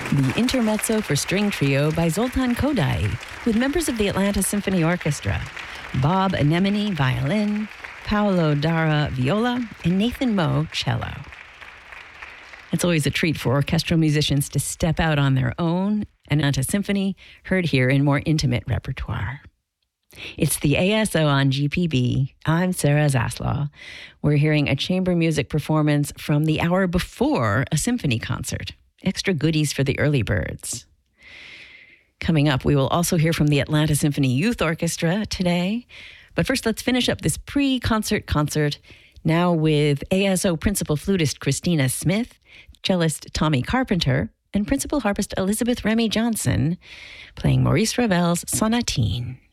The Intermezzo for String Trio by Zoltan Kodály, with members of the Atlanta Symphony Orchestra, Bob Anemone, violin, Paolo Dara, viola, and Nathan Moe, cello. It's always a treat for orchestral musicians to step out on their own, and Atlanta Symphony, heard here in more intimate repertoire. It's the ASO on GPB. I'm Sarah Zaslaw. We're hearing a chamber music performance from the hour before a symphony concert. Extra goodies for the early birds. Coming up, we will also hear from the Atlanta Symphony Youth Orchestra today. But first, let's finish up this pre-concert concert now with ASO principal flutist Christina Smith, cellist Tommy Carpenter, and principal harpist Elizabeth Remy Johnson playing Maurice Ravel's Sonatine.